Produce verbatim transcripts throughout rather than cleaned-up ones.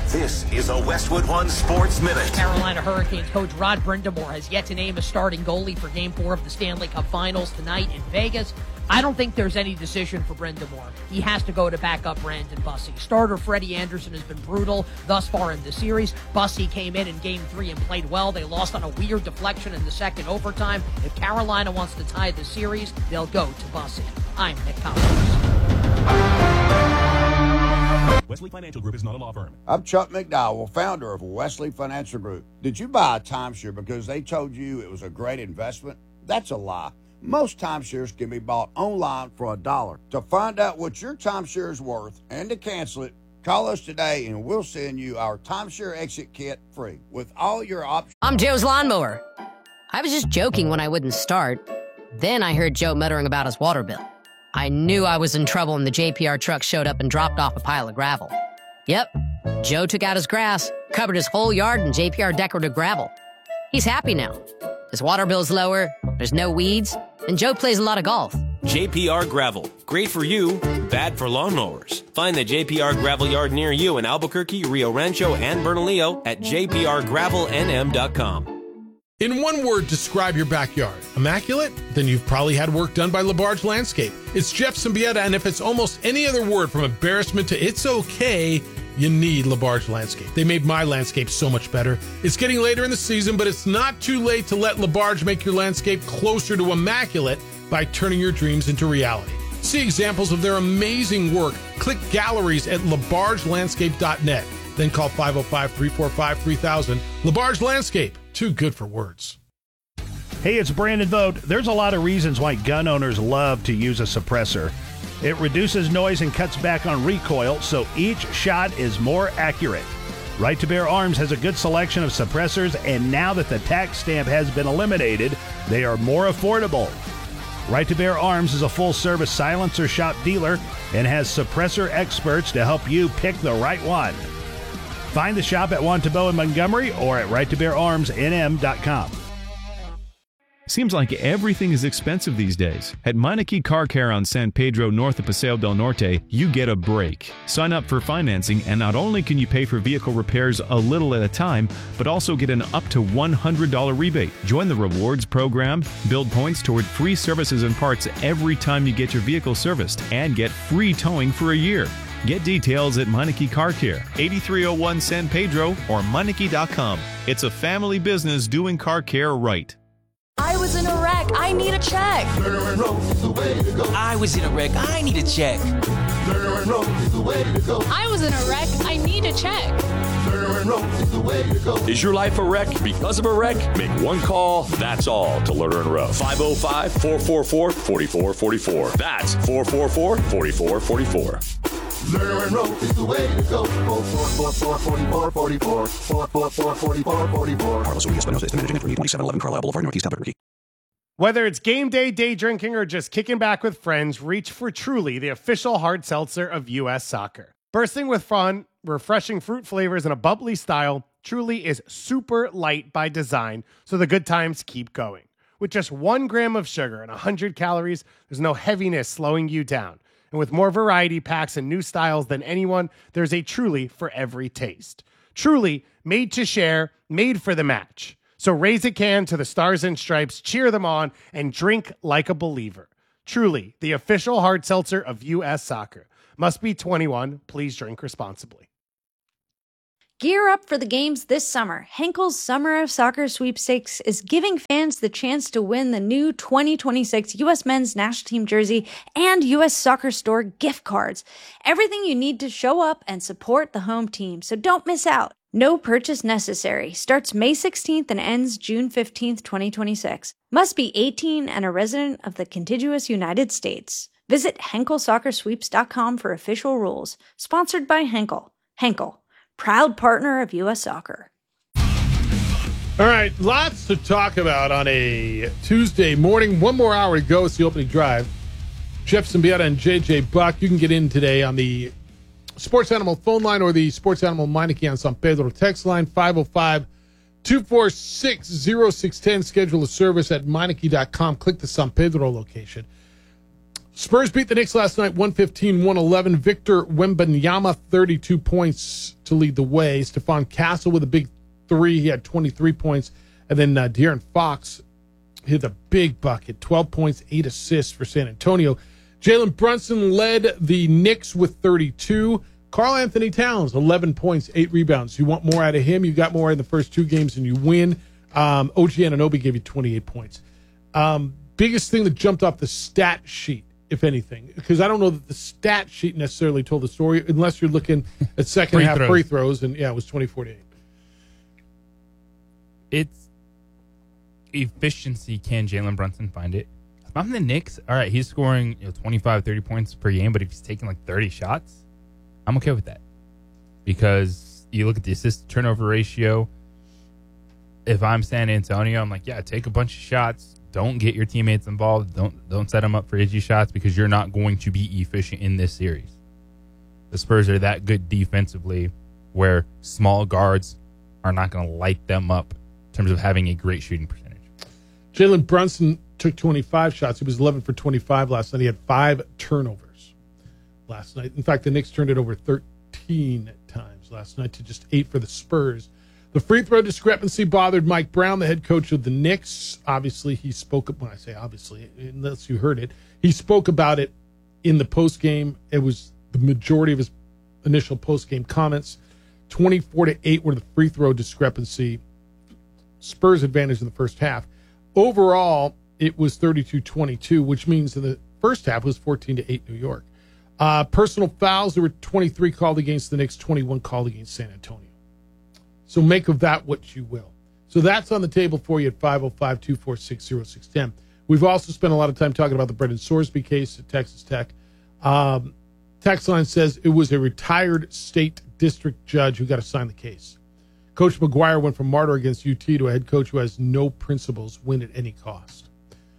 This is a Westwood One Sports Minute. Carolina Hurricanes coach Rod Brind'Amour has yet to name a starting goalie for Game four of the Stanley Cup Finals tonight in Vegas. I don't think there's any decision for Brind'Amour. He has to go to back up Brandon Bussi. Starter Freddie Anderson has been brutal thus far in the series. Bussi came in in Game three and played well. They lost on a weird deflection in the second overtime. If Carolina wants to tie the series, they'll go to Bussi. I'm Nick Collins. Wesley Financial Group is not a law firm. I'm Chuck McDowell, founder of Wesley Financial Group. Did you buy a timeshare because they told you it was a great investment? That's a lie. Most timeshares can be bought online for a dollar. To find out what your timeshare is worth and to cancel it, call us today and we'll send you our timeshare exit kit free with all your options. I'm Joe's lawnmower. I was just joking when I wouldn't start. Then I heard Joe muttering about his water bill. I knew I was in trouble when the J P R truck showed up and dropped off a pile of gravel. Yep, Joe took out his grass, covered his whole yard in J P R decorative gravel. He's happy now. His water bill's lower, there's no weeds, and Joe plays a lot of golf. J P R Gravel. Great for you, bad for lawnmowers. Find the J P R Gravel yard near you in Albuquerque, Rio Rancho, and Bernalillo at j p r gravel n m dot com. In one word, describe your backyard. Immaculate? Then you've probably had work done by LaBarge Landscape. It's Jeff Symbieta, and if it's almost any other word from embarrassment to it's okay, you need LaBarge Landscape. They made my landscape so much better. It's getting later in the season, but it's not too late to let LaBarge make your landscape closer to immaculate by turning your dreams into reality. See examples of their amazing work. Click galleries at labarge landscape dot net. Then call five oh five, three four five, three thousand. LaBarge Landscape. Too good for words. Hey, it's Brandon Vogt. There's a lot of reasons why gun owners love to use a suppressor. It reduces noise and cuts back on recoil, so each shot is more accurate. Right to Bear Arms has a good selection of suppressors, and now that the tax stamp has been eliminated, they are more affordable. Right to Bear Arms is a full-service silencer shop dealer and has suppressor experts to help you pick the right one. Find the shop at Wantabo in Montgomery or at right to bear arms n m dot com. Seems like everything is expensive these days. At Meineke Car Care on San Pedro north of Paseo del Norte, you get a break. Sign up for financing, and not only can you pay for vehicle repairs a little at a time, but also get an up to one hundred dollars rebate. Join the rewards program, build points toward free services and parts every time you get your vehicle serviced, and get free towing for a year. Get details at Meineke Car Care, eighty-three oh one San Pedro or Meineke dot com. It's a family business doing car care right. I was in a wreck. I need a check. I was in a wreck. I need a check. I was in a wreck. I need a check. Is your life a wreck because of a wreck? Make one call, that's all, to Lerner and Rowe. five oh five, four four four, four four four four. That's four four four, four four four four. Lerner and Rowe is the way to go. four four four, four four four four. four four four, four four four four. Carlos Ruiz Espinosa is the managing attorney, twenty-seven eleven Carlisle Boulevard, Northeast Albuquerque. Whether it's game day, day drinking, or just kicking back with friends, reach for Truly, the official hard seltzer of U S Soccer. Bursting with fun, refreshing fruit flavors, and a bubbly style, Truly is super light by design, so the good times keep going. With just one gram of sugar and one hundred calories, there's no heaviness slowing you down. And with more variety packs and new styles than anyone, there's a Truly for every taste. Truly, made to share, made for the match. So raise a can to the Stars and Stripes, cheer them on, and drink like a believer. Truly, the official hard seltzer of U S Soccer. Must be twenty-one. Please drink responsibly. Gear up for the games this summer. Henkel's Summer of Soccer Sweepstakes is giving fans the chance to win the new twenty twenty-six U S Men's National Team jersey and U S Soccer Store gift cards. Everything you need to show up and support the home team, so don't miss out. No purchase necessary. Starts May sixteenth and ends June fifteenth, twenty twenty-six. Must be eighteen and a resident of the contiguous United States. Visit henkel soccer sweeps dot com for official rules. Sponsored by Henkel. Henkel, proud partner of U S Soccer. All right, lots to talk about on a Tuesday morning. One more hour to go. It's the opening drive. Jeff Symbieta and J J Buck. You can get in today on the Sports Animal phone line or the Sports Animal Meineke on San Pedro text line, five oh five, two four six, oh six one oh. Schedule a service at Meineke dot com. Click the San Pedro location. Spurs beat the Knicks last night, one fifteen, one eleven. Victor Wembanyama, thirty-two points to lead the way. Stephon Castle with a big three. He had twenty-three points. And then uh, De'Aaron Fox hit a big bucket, twelve points, eight assists for San Antonio. Jalen Brunson led the Knicks with thirty-two. Karl Anthony Towns, eleven points, eight rebounds. You want more out of him, you got more in the first two games, and you win. Um, O G Anunoby gave you twenty-eight points. Um, biggest thing that jumped off the stat sheet, if anything, because I don't know that the stat sheet necessarily told the story, unless you're looking at second free half throws. free throws, and yeah, it was twenty-four to eight. It's efficiency. Can Jalen Brunson find it? If I'm the Knicks, all right, he's scoring you know, twenty-five, thirty points per game, but if he's taking like thirty shots, I'm okay with that. Because you look at the assist turnover ratio. If I'm San Antonio, I'm like, yeah, take a bunch of shots. Don't get your teammates involved. Don't don't set them up for easy shots because you're not going to be efficient in this series. The Spurs are that good defensively where small guards are not going to light them up in terms of having a great shooting percentage. Jalen Brunson took twenty-five shots. He was eleven for twenty-five last night. He had five turnovers last night. In fact, the Knicks turned it over thirteen times last night to just eight for the Spurs. The free throw discrepancy bothered Mike Brown, the head coach of the Knicks. Obviously, he spoke, when I say obviously, unless you heard it, he spoke about it in the postgame. It was the majority of his initial postgame comments. twenty-four to eight were the free throw discrepancy. Spurs advantage in the first half. Overall, it was thirty-two twenty-two, which means in the first half it was fourteen to eight New York. Uh, personal fouls, there were twenty-three called against the Knicks, twenty-one called against San Antonio. So make of that what you will. So that's on the table for you at five oh five, two four six, oh six one oh. We've also spent a lot of time talking about the Brendan Sorsby case at Texas Tech. Um, text line says it was a retired state district judge who got assigned the case. Coach McGuire went from martyr against U T to a head coach who has no principles, win at any cost.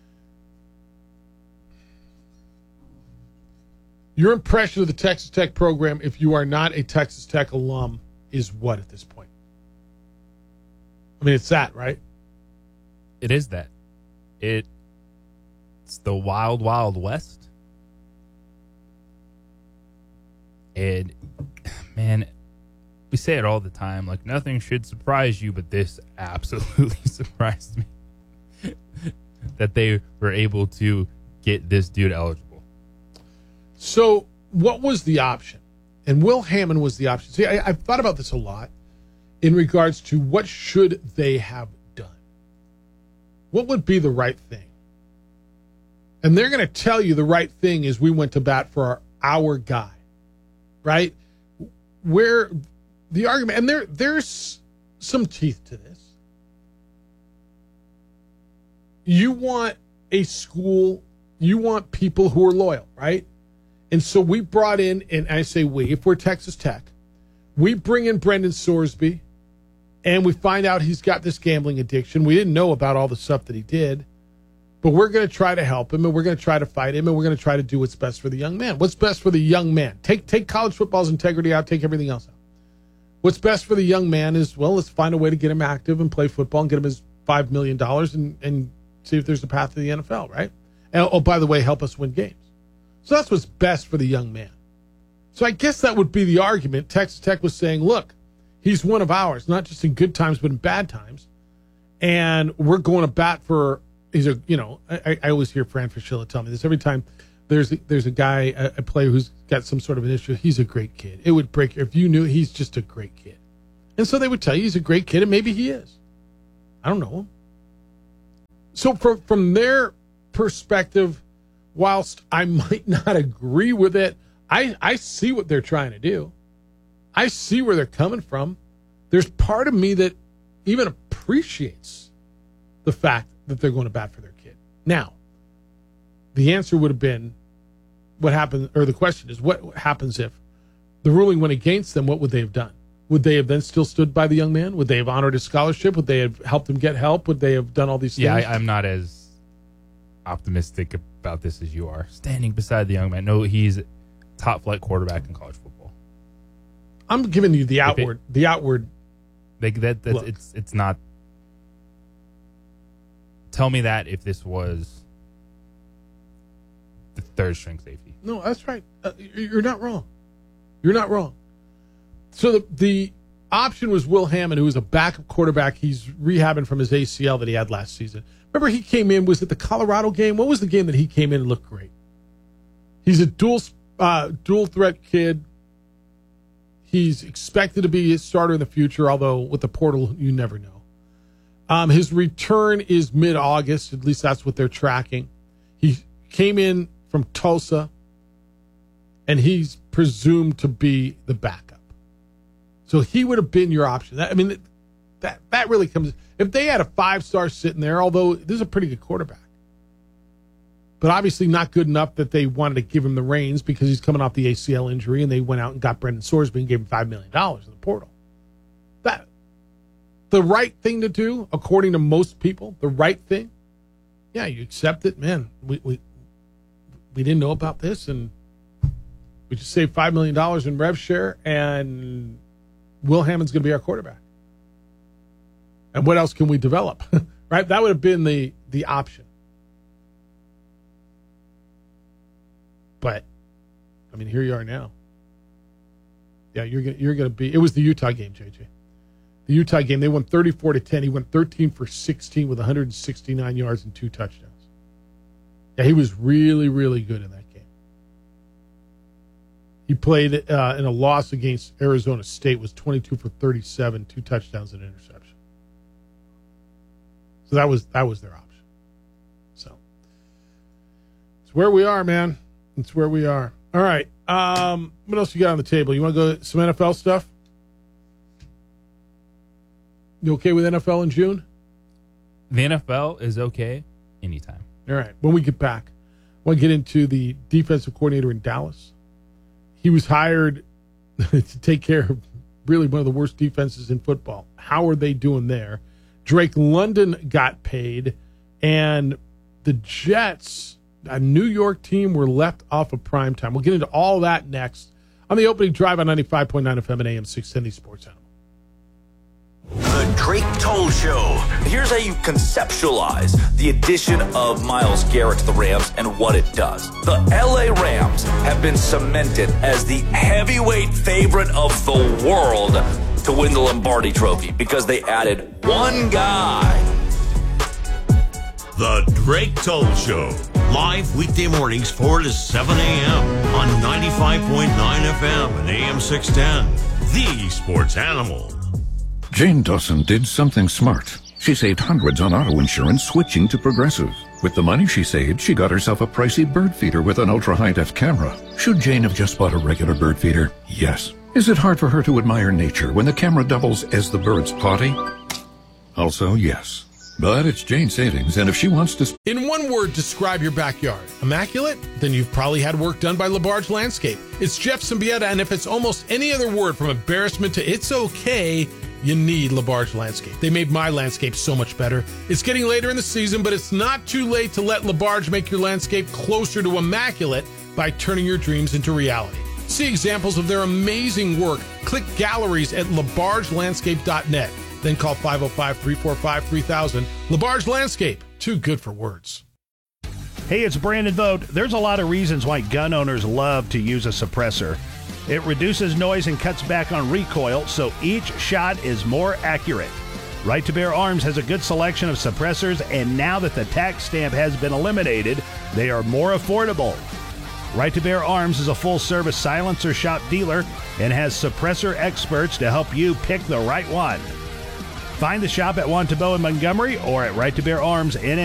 Your impression of the Texas Tech program, if you are not a Texas Tech alum, is what at this point? I mean, it's that, right? It is that. It, it's the wild, wild west. And, man, we say it all the time. Like, nothing should surprise you, but this absolutely surprised me. That they were able to get this dude eligible. So, what was the option? And Will Hammond was the option. See, I, I've thought about this a lot in regards to what should they have done. What would be the right thing? And they're going to tell you the right thing is we went to bat for our, our guy, right? Where the argument, and there there's some teeth to this. You want a school, you want people who are loyal, right? And so we brought in, and I say we, if we're Texas Tech, we bring in Brendan Sorsby, and we find out he's got this gambling addiction. We didn't know about all the stuff that he did, but we're going to try to help him, and we're going to try to fight him, and we're going to try to do what's best for the young man. What's best for the young man? Take take college football's integrity out, take everything else out. What's best for the young man is, well, let's find a way to get him active and play football and get him his five million dollars and, and see if there's a path to the N F L, right? And, oh, by the way, help us win games. So that's what's best for the young man. So I guess that would be the argument. Texas Tech was saying, look, he's one of ours, not just in good times, but in bad times. And we're going to bat for, he's a, you know, I, I always hear Fran Fraschilla tell me this. Every time there's a, there's a guy, a, a player who's got some sort of an issue, he's a great kid. It would break, if you knew, he's just a great kid. And so they would tell you he's a great kid, and maybe he is. I don't know him. So from, from their perspective, whilst I might not agree with it, I, I see what they're trying to do. I see where they're coming from. There's part of me that even appreciates the fact that they're going to bat for their kid. Now, the answer would have been what happened, or the question is, what happens if the ruling went against them? What would they have done? Would they have then still stood by the young man? Would they have honored his scholarship? Would they have helped him get help? Would they have done all these things? Yeah, I, I'm not as optimistic about this as you are. Standing beside the young man. No, he's top flight quarterback in college football. I'm giving you the outward, it, the outward. Like that, that's, it's it's not. Tell me that if this was the third string safety. No, that's right. Uh, you're not wrong. You're not wrong. So the the option was Will Hammond, who was a backup quarterback. He's rehabbing from his A C L that he had last season. Remember, he came in, was it the Colorado game? What was the game that he came in and looked great? He's a dual uh, dual threat kid. He's expected to be a starter in the future, although with the portal, you never know. Um, his return is mid-August. At least that's what they're tracking. He came in from Tulsa, and he's presumed to be the backup. So he would have been your option. That, I mean, that that really comes... If they had a five-star sitting there, although this is a pretty good quarterback, but obviously not good enough that they wanted to give him the reins because he's coming off the A C L injury, and they went out and got Brendan Sorsby and gave him five million dollars in the portal. That the right thing to do, according to most people, the right thing, yeah, you accept it. Man, we we, we didn't know about this, and we just saved five million dollars in rev share, and Will Hammond's going to be our quarterback. And what else can we develop? Right? That would have been the the option. But, I mean, here you are now. Yeah, you're gonna, you're going to be... It was the Utah game, J J. The Utah game, they won thirty-four to ten. He went thirteen for sixteen with one hundred sixty-nine yards and two touchdowns. Yeah, he was really, really good in that game. He played uh, in a loss against Arizona State, was twenty-two for thirty-seven, two touchdowns and an interception. So that was that was their option. So it's where we are, man. It's where we are. All right. Um, what else you got on the table? You want to go to some N F L stuff? You okay with N F L in June? The N F L is okay anytime. All right. When we get back, I want to get into the defensive coordinator in Dallas. He was hired to take care of really one of the worst defenses in football. How are they doing there? Drake London got paid, and the Jets, a New York team, were left off of primetime. We'll get into all that next on the opening drive on ninety-five point nine F M and A M six ten, the Sports Animal. The Drake Toll Show. Here's how you conceptualize the addition of Myles Garrett to the Rams and what it does. The L A Rams have been cemented as the heavyweight favorite of the world to win the Lombardi Trophy because they added one guy. The Drake Toll Show. Live weekday mornings four to seven a.m. on ninety-five point nine F M and A M six ten. The Sports Animal. Jane Dawson did something smart. She saved hundreds on auto insurance switching to Progressive. With the money she saved, she got herself a pricey bird feeder with an ultra-high-def camera. Should Jane have just bought a regular bird feeder? Yes. Is it hard for her to admire nature when the camera doubles as the bird's potty? Also, yes. But it's Jane's savings, and if she wants to... In one word, describe your backyard. Immaculate? Then you've probably had work done by LaBarge Landscape. It's Jeff Symbieta, and if it's almost any other word from embarrassment to it's okay, you need LaBarge Landscape. They made my landscape so much better. It's getting later in the season, but it's not too late to let LaBarge make your landscape closer to immaculate by turning your dreams into reality. See examples of their amazing work. Click galleries at labarge landscape dot net. Then call five oh five, three four five, three thousand. LaBarge Landscape. Too good for words. Hey, it's Brandon Vogt. There's a lot of reasons why gun owners love to use a suppressor. It reduces noise and cuts back on recoil, so each shot is more accurate. Right to Bear Arms has a good selection of suppressors, and now that the tax stamp has been eliminated, they are more affordable. Right to Bear Arms is a full-service silencer shop dealer and has suppressor experts to help you pick the right one. Find the shop at Wantabo in Montgomery or at Right to Bear Arms in